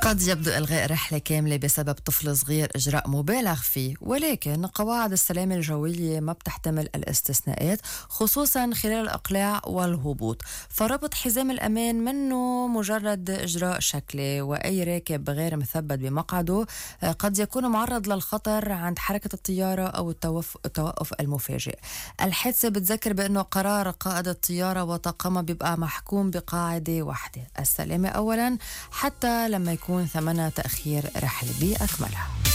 قد يبدو إلغاء رحلة كاملة بسبب طفل صغير إجراء مبالغ فيه، ولكن قواعد السلامة الجوية ما بتحتمل الاستثناءات، خصوصا خلال الإقلاع والهبوط. فربط حزام الأمان منه مجرد إجراء شكلي، وأي راكب غير مثبت بمقعده قد يكون معرض للخطر عند حركة الطيارة أو التوقف المفاجئ. الحادثة بتذكر بأنه قرار قائد الطيارة وطاقمه بيبقى محكوم بقاعدة واحدة: السلامة أولا، حتى لما يكون ثمنها تأخير رحلة بأكملها.